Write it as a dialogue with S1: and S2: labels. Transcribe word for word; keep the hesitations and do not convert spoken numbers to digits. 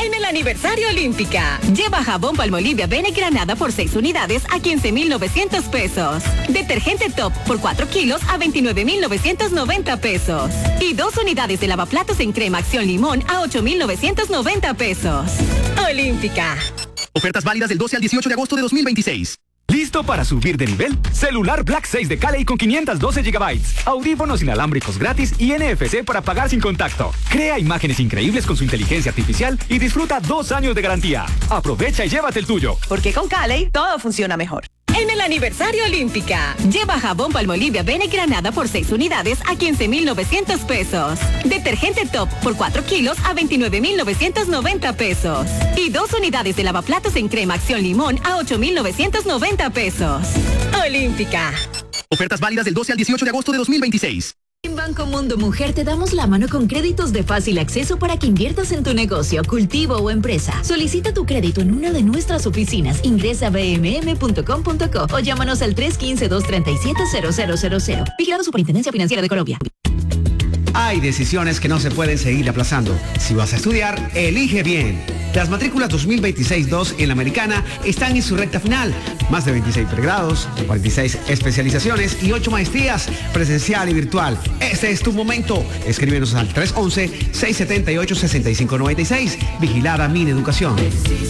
S1: En el aniversario Olímpica, lleva jabón Palmolive Bene Granada por seis unidades a quince mil novecientos pesos. Detergente Top por cuatro kilos a veintinueve mil novecientos noventa pesos. Y dos unidades de lavaplatos en crema Acción Limón a ocho mil novecientos noventa pesos. Olímpica.
S2: Ofertas válidas del doce al dieciocho de agosto de dos mil veintiséis.
S3: ¿Listo para subir de nivel? Celular Black seis de Cali con quinientos doce gigabytes, audífonos inalámbricos gratis y N F C para pagar sin contacto. Crea imágenes increíbles con su inteligencia artificial y disfruta dos años de garantía. Aprovecha y llévate el tuyo.
S4: Porque con Cali todo funciona mejor.
S1: En el aniversario Olímpica, lleva jabón Palmolive Bene Granada por seis unidades a quince mil novecientos pesos. Detergente Top por cuatro kilos a veintinueve mil novecientos noventa pesos. Y dos unidades de lavaplatos en crema Acción Limón a ocho mil novecientos noventa pesos. Olímpica.
S2: Ofertas válidas del doce al dieciocho de agosto de dos mil veintiséis.
S5: En Banco Mundo Mujer te damos la mano con créditos de fácil acceso para que inviertas en tu negocio, cultivo o empresa. Solicita tu crédito en una de nuestras oficinas. Ingresa a b m m punto com punto co o llámanos al tres uno cinco, dos tres siete, cero cero cero cero. Vigilado Superintendencia Financiera de Colombia.
S6: Hay decisiones que no se pueden seguir aplazando. Si vas a estudiar, elige bien. Las matrículas dos mil veintiséis dos en la Americana están en su recta final. Más de veintiséis pregrados, cuarenta y seis especializaciones y ocho maestrías, presencial y virtual. Este es tu momento. Escríbenos al tres uno uno, seis siete ocho, seis cinco nueve seis. Vigilada Mineducación.